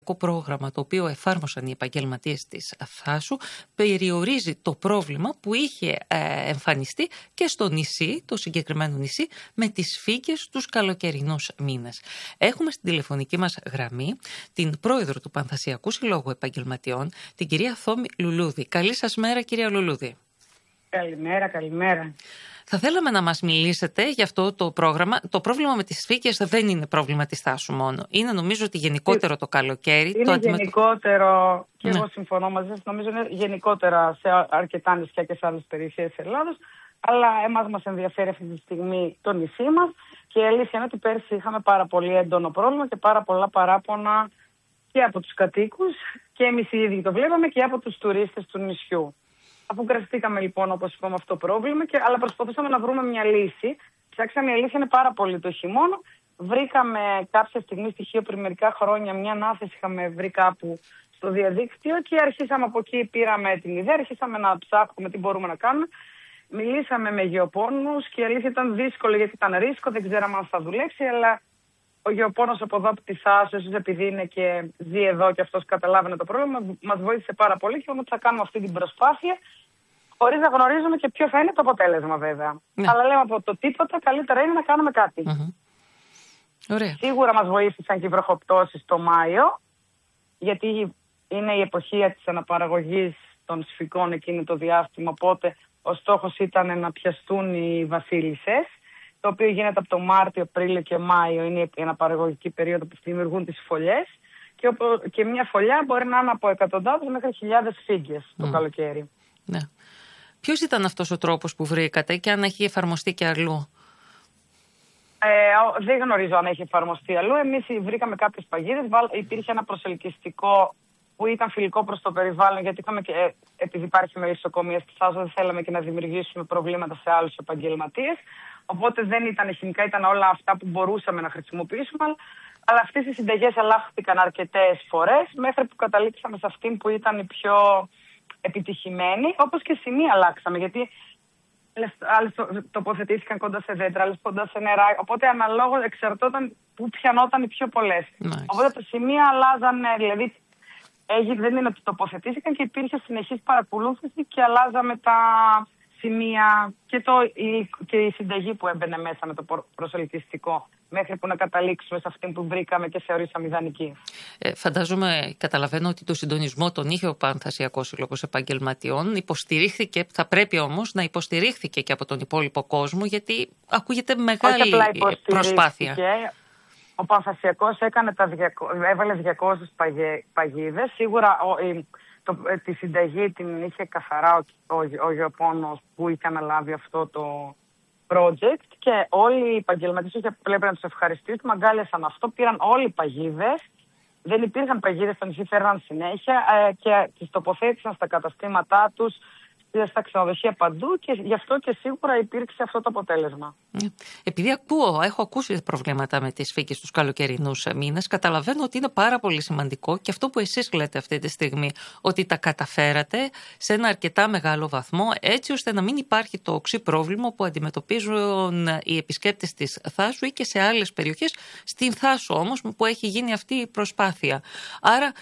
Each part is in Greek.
πρόγραμμα το οποίο εφάρμοσαν οι επαγγελματίες της Θάσου περιορίζει το πρόβλημα που είχε εμφανιστεί και στο νησί, το συγκεκριμένο νησί, με τις φύκες τους καλοκαιρινούς μήνες. Έχουμε στην τηλεφωνική μας γραμμή την πρόεδρο του Πανθασσιακού Συλλόγου Επαγγελματιών, την κυρία Θόμη Λουλούδη. Καλή σας μέρα, κυρία Λουλούδη. Καλημέρα, καλημέρα. Θα θέλαμε να μας μιλήσετε για αυτό το πρόγραμμα. Το πρόβλημα με τις φύκες δεν είναι πρόβλημα της Θάσου μόνο. Είναι νομίζω ότι γενικότερο το καλοκαίρι. Είναι γενικότερο, και εγώ συμφωνώ μαζί σας, νομίζω είναι γενικότερα σε αρκετά νησιά και σε άλλες περιοχές της Ελλάδος. Αλλά εμάς μας ενδιαφέρει αυτή τη στιγμή το νησί μας. Και η αλήθεια είναι ότι πέρσι είχαμε πάρα πολύ έντονο πρόβλημα και πάρα πολλά παράπονα και από τους κατοίκους, και εμείς οι ίδιοι το βλέπαμε, και από τους τουρίστες του νησιού. Αφού κρατηθήκαμε λοιπόν, όπως είπαμε, αυτό το πρόβλημα, αλλά προσπαθούσαμε να βρούμε μια λύση. Ψάξαμε, η αλήθεια είναι πάρα πολύ το χειμώνα. Βρήκαμε κάποια στιγμή, στοιχείο πριν μερικά χρόνια, μια ανάθεση είχαμε βρει κάπου στο διαδίκτυο και αρχίσαμε από εκεί, πήραμε την ιδέα, αρχίσαμε να ψάχνουμε τι μπορούμε να κάνουμε. Μιλήσαμε με γεωπόνους και η αλήθεια ήταν δύσκολο γιατί ήταν ρίσκο, δεν ξέραμε αν θα δουλέψει, αλλά ο γεωπόνος από εδώ από τη Θάσου, ίσως επειδή είναι και ζει εδώ και αυτός καταλάβαινε το πρόβλημα, μας βοήθησε πάρα πολύ και είπαμε ότι θα κάνουμε αυτή την προσπάθεια, χωρίς να γνωρίζουμε και ποιο θα είναι το αποτέλεσμα, βέβαια. Ναι. Αλλά λέμε από το τίποτα, καλύτερα είναι να κάνουμε κάτι. Ωραία. Σίγουρα μας βοήθησαν και οι βροχοπτώσεις το Μάιο, γιατί είναι η εποχή της αναπαραγωγής των σφυκών εκείνο το διάστημα. Οπότε ο στόχος ήταν να πιαστούν οι βασίλισσες, το οποίο γίνεται από το Μάρτιο, Απρίλιο και Μάιο, είναι η αναπαραγωγική περίοδο που δημιουργούν τις φωλιές. Και μια φωλιά μπορεί να είναι από εκατοντάδες μέχρι χιλιάδες φύγες το καλοκαίρι. Ναι. Ποιος ήταν αυτός ο τρόπος που βρήκατε και αν έχει εφαρμοστεί και αλλού? Δεν γνωρίζω αν έχει εφαρμοστεί αλλού. Εμείς βρήκαμε κάποιες παγίδες. Υπήρχε ένα προσελκυστικό που ήταν φιλικό προς το περιβάλλον, γιατί είχαμε και, επειδή υπάρχει μελισσοκομεία στη Θάσο, δεν θέλαμε και να δημιουργήσουμε προβλήματα σε άλλους επαγγελματίες. Οπότε δεν ήταν χημικά, ήταν όλα αυτά που μπορούσαμε να χρησιμοποιήσουμε. Αλλά αυτές οι συνταγές αλλάχθηκαν αρκετές φορές, μέχρι που καταλήξαμε σε αυτήν που ήταν η πιο επιτυχημένη. Όπως και σημεία αλλάξαμε, γιατί άλλες τοποθετήθηκαν κοντά σε δέντρα, άλλες κοντά σε νερά. Οπότε αναλόγως εξαρτώταν που πιανόταν οι πιο πολλές. Οπότε τα σημεία αλλάζανε, δηλαδή δεν είναι ότι τοποθετήθηκαν και υπήρχε συνεχής παρακολούθηση και αλλάζαμε τα σημεία και η συνταγή που έμπαινε μέσα με το προσελκυστικό, μέχρι που να καταλήξουμε σε αυτή που βρήκαμε και θεωρήσαμε ιδανική. Φαντάζομαι, καταλαβαίνω ότι το συντονισμό τον είχε ο Πανθασσιακός Σύλλογος Επαγγελματιών. Υποστηρίχθηκε, θα πρέπει όμως να υποστηρίχθηκε και από τον υπόλοιπο κόσμο, γιατί ακούγεται μεγάλη προσπάθεια. Ο Πανθασσιακός έβαλε 200 παγίδες. Σίγουρα τη συνταγή την είχε καθαρά ο γεωπόνος που είχε αναλάβει αυτό το project, και όλοι οι επαγγελματίες, πρέπει να τους ευχαριστήσουμε, αγκάλιασαν αυτό, πήραν όλοι παγίδες. Δεν υπήρχαν παγίδες στο νησί, φέρναν συνέχεια και τις τοποθέτησαν στα καταστήματά τους, στα ξενοδοχεία παντού, και γι' αυτό και σίγουρα υπήρξε αυτό το αποτέλεσμα. Επειδή έχω ακούσει προβλήματα με τις φύκες τους καλοκαιρινούς μήνες, καταλαβαίνω ότι είναι πάρα πολύ σημαντικό και αυτό που εσείς λέτε αυτή τη στιγμή, ότι τα καταφέρατε σε ένα αρκετά μεγάλο βαθμό, έτσι ώστε να μην υπάρχει το οξύ πρόβλημα που αντιμετωπίζουν οι επισκέπτες της Θάσου ή και σε άλλες περιοχές. Στην Θάσου όμως που έχει γίνει αυτή η προσπάθεια. Άρα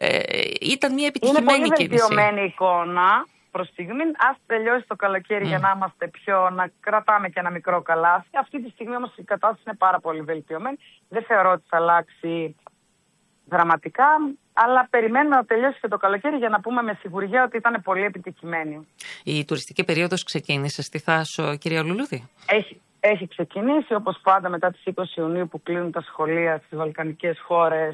ήταν μια επιτυχημένη κίνηση. Είναι πολύ βελτιωμένη εικόνα. Προς στιγμή, ας τελειώσει το καλοκαίρι για να είμαστε να κρατάμε και ένα μικρό καλάθι. Αυτή τη στιγμή όμως η κατάσταση είναι πάρα πολύ βελτιωμένη. Δεν θεωρώ ότι θα αλλάξει δραματικά, αλλά περιμένουμε να τελειώσει και το καλοκαίρι για να πούμε με σιγουριά ότι ήταν πολύ επιτυχημένη. Η τουριστική περίοδος ξεκίνησε στη Θάσο, κυρία Λουλούδη? Έχει ξεκινήσει, όπως πάντα μετά τις 20 Ιουνίου που κλείνουν τα σχολεία στις βαλκανικές χώρες.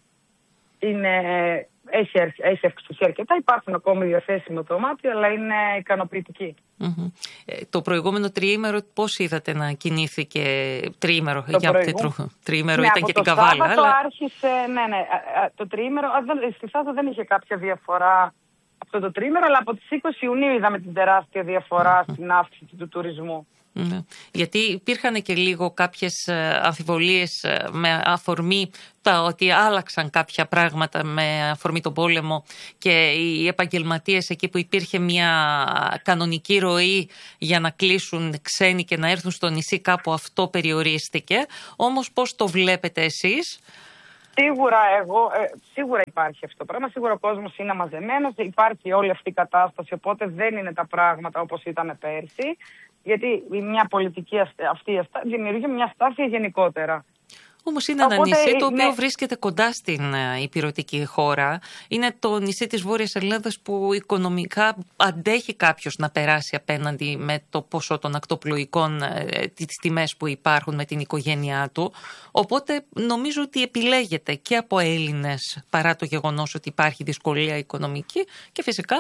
Έχει αυξηθεί αρκετά, υπάρχουν ακόμη διαθέσιμο δωμάτιο, αλλά είναι ικανοποιητική. Το προηγούμενο τριήμερο πώς είδατε να κινήθηκε? Τριήμερο ήταν και την Καβάλα. Το Σάββατο άρχισε, το τριήμερο, στη Θάσο δεν είχε κάποια διαφορά αυτό το τριήμερο, αλλά από τις 20 Ιουνίου είδαμε την τεράστια διαφορά στην αύξηση του τουρισμού. Ναι. Γιατί υπήρχαν και λίγο κάποιες αμφιβολίες με αφορμή ότι άλλαξαν κάποια πράγματα με αφορμή τον πόλεμο και οι επαγγελματίες εκεί που υπήρχε μια κανονική ροή για να κλείσουν ξένοι και να έρθουν στο νησί, κάπου αυτό περιορίστηκε. Όμως πώς το βλέπετε εσείς? Σίγουρα υπάρχει αυτό το πράγμα. Σίγουρα ο κόσμος είναι μαζεμένος. Υπάρχει όλη αυτή η κατάσταση. Οπότε δεν είναι τα πράγματα όπως ήταν πέρσι. Γιατί μια πολιτική αυτή δημιουργεί μια στάθεια γενικότερα. Όμως είναι ένα νησί το οποίο βρίσκεται κοντά στην ηπειρωτική χώρα. Είναι το νησί της Βόρειας Ελλάδας που οικονομικά αντέχει κάποιος να περάσει απέναντι με το ποσό των ακτοπλοϊκών, τις τιμές που υπάρχουν με την οικογένειά του. Οπότε νομίζω ότι επιλέγεται και από Έλληνες παρά το γεγονός ότι υπάρχει δυσκολία οικονομική και φυσικά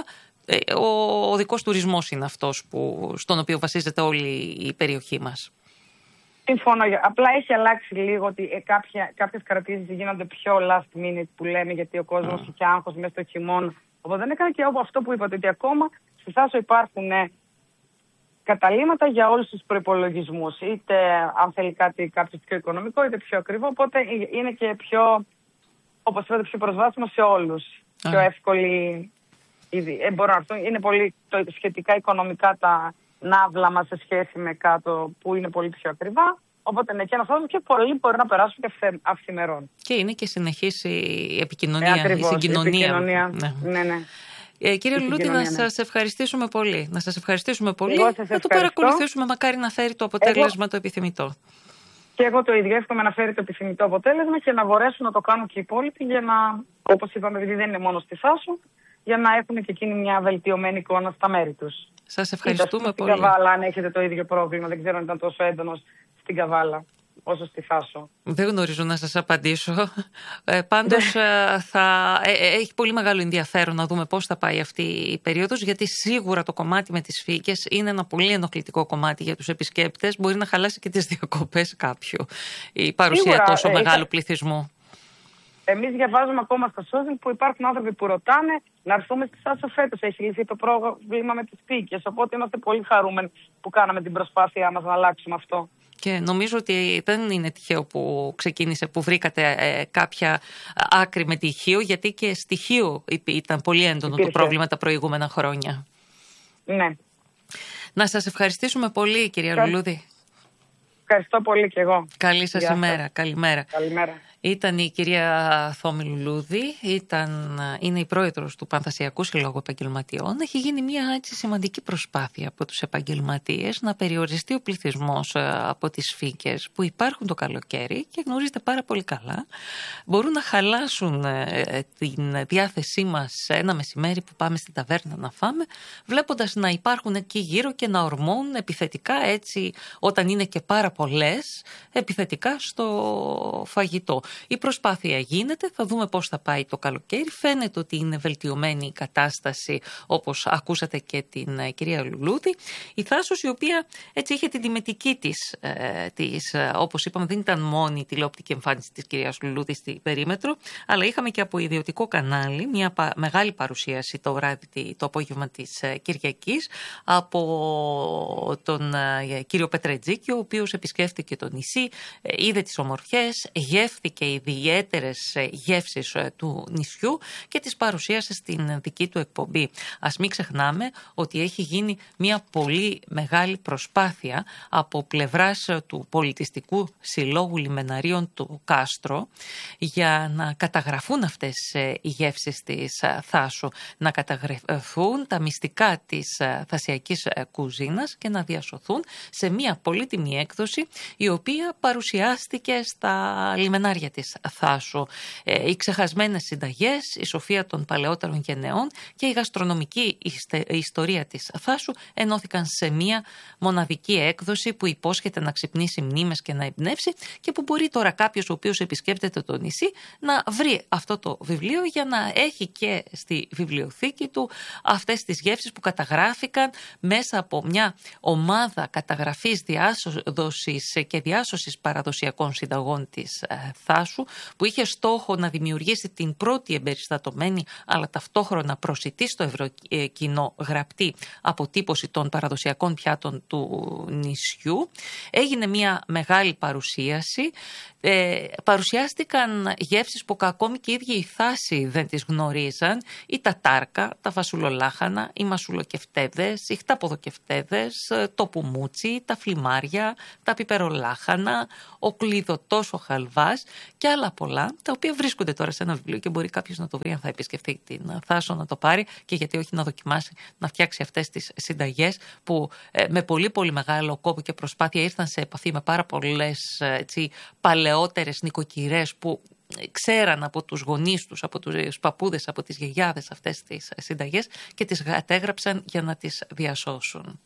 ο δικός τουρισμός είναι αυτός στον οποίο βασίζεται όλη η περιοχή μας. Συμφωνώ. Απλά έχει αλλάξει λίγο ότι κάποιες κρατήσεις γίνονται πιο last minute που λέμε, γιατί ο κόσμος είχε άγχος μέσα στο χειμώνα. Οπότε δεν έκανε και αυτό που είπατε, ότι ακόμα στη Θάσο υπάρχουν καταλύματα για όλους τους προϋπολογισμούς. Είτε αν θέλει κάποιο πιο οικονομικό, είτε πιο ακριβό. Οπότε είναι και πιο, όπως είπατε, πιο προσβάσιμο σε όλους. Πιο εύκολη. Είναι πολύ σχετικά οικονομικά τα ναύλα μας σε σχέση με κάτω που είναι πολύ πιο ακριβά. Οπότε ναι, και ένα άνθρωπο και πολλοί μπορεί να περάσουν και αυθημερών. Και είναι και συνεχής η επικοινωνία, η συγκοινωνία. Ναι. Κύριε Λουλούδη, να σας ευχαριστήσουμε πολύ. Να το παρακολουθήσουμε, μακάρι να φέρει το αποτέλεσμα το επιθυμητό. Και εγώ το ίδιο, εύχομαι να φέρει το επιθυμητό αποτέλεσμα και να μπορέσουν να το κάνουν και οι υπόλοιποι για να, όπως είπαμε, επειδή δεν είναι μόνο στη Θάσο, για να έχουν και εκείνη μια βελτιωμένη εικόνα στα μέρη τους. Σας ευχαριστούμε πολύ. Στην Καβάλα, αν έχετε το ίδιο πρόβλημα, δεν ξέρω αν ήταν τόσο έντονος στην Καβάλα όσο στη Θάσο. Δεν γνωρίζω να σας απαντήσω. Πάντως έχει πολύ μεγάλο ενδιαφέρον να δούμε πώς θα πάει αυτή η περίοδος, γιατί σίγουρα το κομμάτι με τις φύκες είναι ένα πολύ ενοχλητικό κομμάτι για τους επισκέπτες. Μπορεί να χαλάσει και τις διακοπές κάποιου η παρουσία τόσο μεγάλου πληθυσμού. Εμείς διαβάζουμε ακόμα στα social που υπάρχουν άνθρωποι που ρωτάνε να έρθουμε στη Θάσο φέτος. Έχει λυθεί το πρόβλημα με τις φύκες. Οπότε είμαστε πολύ χαρούμενοι που κάναμε την προσπάθειά μας να αλλάξουμε αυτό. Και νομίζω ότι δεν είναι τυχαίο που ξεκίνησε, που βρήκατε κάποια άκρη με τη Χίο, γιατί και στη Χίο ήταν πολύ έντονο το πρόβλημα τα προηγούμενα χρόνια. Ναι. Να σας ευχαριστήσουμε πολύ, κυρία Λουλούδη. Ευχαριστώ πολύ και εγώ. Καλή σας ημέρα. Καλημέρα. Ήταν η κυρία Θόμη Λουλούδη, είναι η πρόεδρος του Πανθασιακού Συλλόγου Επαγγελματιών. Έχει γίνει μια έτσι σημαντική προσπάθεια από τους επαγγελματίες να περιοριστεί ο πληθυσμός από τις φύκες που υπάρχουν το καλοκαίρι και γνωρίζετε πάρα πολύ καλά. Μπορούν να χαλάσουν την διάθεσή μας ένα μεσημέρι που πάμε στην ταβέρνα να φάμε, βλέποντας να υπάρχουν εκεί γύρω και να ορμώνουν επιθετικά, έτσι όταν είναι και πάρα πολλές, επιθετικά στο φαγητό. Η προσπάθεια γίνεται, θα δούμε πώς θα πάει το καλοκαίρι. Φαίνεται ότι είναι βελτιωμένη η κατάσταση, όπως ακούσατε και την κυρία Λουλούδη. Η Θάσος, η οποία έτσι είχε την τιμητική της, όπως είπαμε, δεν ήταν μόνη η τηλεοπτική εμφάνιση της κυρίας Λουλούδη στη περίμετρο, αλλά είχαμε και από ιδιωτικό κανάλι μια μεγάλη παρουσίαση το βράδυ, το απόγευμα της Κυριακής, από τον κύριο Πετρετζίκη, ο οποίος επισκέφθηκε το νησί, είδε τις ομορφιές, γεύθηκε ιδιαίτερες γεύσεις του νησιού και τις παρουσίασε στην δική του εκπομπή. Ας μην ξεχνάμε ότι έχει γίνει μια πολύ μεγάλη προσπάθεια από πλευράς του Πολιτιστικού Συλλόγου Λιμεναρίων του Κάστρο για να καταγραφούν αυτές οι γεύσεις της Θάσου, να καταγραφούν τα μυστικά της θασιακής κουζίνας και να διασωθούν σε μια πολύτιμη έκδοση η οποία παρουσιάστηκε στα λιμενάρια της Θάσου. Οι ξεχασμένες συνταγές, η σοφία των παλαιότερων γενεών και η γαστρονομική ιστορία της Θάσου ενώθηκαν σε μία μοναδική έκδοση που υπόσχεται να ξυπνήσει μνήμες και να εμπνεύσει και που μπορεί τώρα κάποιος ο οποίος επισκέπτεται το νησί να βρει αυτό το βιβλίο για να έχει και στη βιβλιοθήκη του αυτές τις γεύσεις που καταγράφηκαν μέσα από μια ομάδα καταγραφής, διάσωσης και διάσωσης παραδοσιακών συνταγών της Θάσου, που είχε στόχο να δημιουργήσει την πρώτη εμπεριστατωμένη αλλά ταυτόχρονα προσιτή στο ευρωκοινό γραπτή αποτύπωση των παραδοσιακών πιάτων του νησιού. Έγινε μια μεγάλη παρουσίαση παρουσιάστηκαν γεύσεις που ακόμη και οι ίδιοι οι θάσοι δεν τις γνωρίζαν, ή τα τάρκα, τα φασουλολάχανα, οι μασουλοκεφτέδες, οι χταποδοκεφτέδες, το πουμούτσι, τα φλιμάρια, τα πιπερολάχανα, ο κλειδωτός, ο χαλβάς και άλλα πολλά, τα οποία βρίσκονται τώρα σε ένα βιβλίο και μπορεί κάποιος να το βρει αν θα επισκεφτεί την Θάσο, να το πάρει και γιατί όχι να δοκιμάσει να φτιάξει αυτές τις συνταγές που με πολύ πολύ μεγάλο κόπο και προσπάθεια ήρθαν σε επαφή με πάρα πολλές παλαιότερες νοικοκυρές που ξέραν από τους γονείς τους, από τους παππούδες, από τις γιαγιάδες αυτές τις συνταγές και τις κατέγραψαν για να τις διασώσουν.